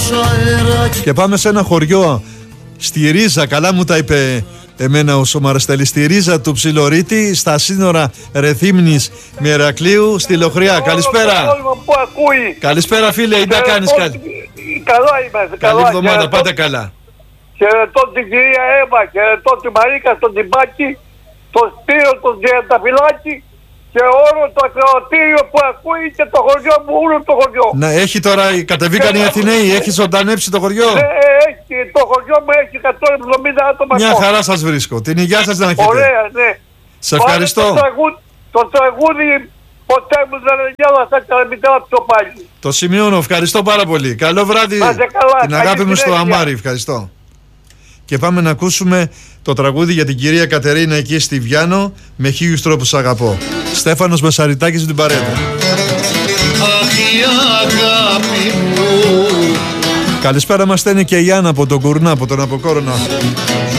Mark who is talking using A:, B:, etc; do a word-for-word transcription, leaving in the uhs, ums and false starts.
A: Και πάμε σε ένα χωριό στη Ρίζα, καλά μου τα είπε εμένα ο Σομαραστέλης, στη Ρίζα του Ψιλορίτη, στα σύνορα Ρεθύμνης με Ηρακλείου, στη Λοχριά. Καλησπέρα. Καλησπέρα φίλε, τι να κάνεις? Καλή...
B: Καλά είμαστε.
A: Καλή εβδομάδα, πάτε καλά.
B: Χαιρετώ την κυρία Εύα, χαιρετώ τη Μαρίκα στον Τιμπάκη, τον Σπύρο, τον Τζιανταφυλάκη και όλο το ακροατήριο που ακούει και το χωριό μου, όλο το χωριό.
A: Να έχει τώρα, κατεβήκαν οι Αθηναίοι, έχει ζωντανέψει το χωριό.
B: Ναι, έχει, το χωριό μου έχει εκατόν εβδομήντα άτομα.
A: Μια χαρά σας βρίσκω, την υγεία σας να έχετε.
B: Ωραία, ναι.
A: Σε ευχαριστώ.
B: Το τραγούδι, το τραγούδι ποτέ μου δεν γέλασα και δεν μητέρα πιο πάλι.
A: Το σημειώνω, ευχαριστώ πάρα πολύ. Καλό βράδυ,
B: καλά,
A: την αγάπη μου στο αμάρι, ευχαριστώ. Και πάμε να ακούσουμε το τραγούδι για την κυρία Κατερίνα εκεί στη Βιάνο, με χίλιους τρόπους αγαπώ. Στέφανος Μεσαριτάκης με την παρέα. Καλησπέρα, μας στέλνει και η Άννα από τον Κουρνά, από τον Αποκόρονα.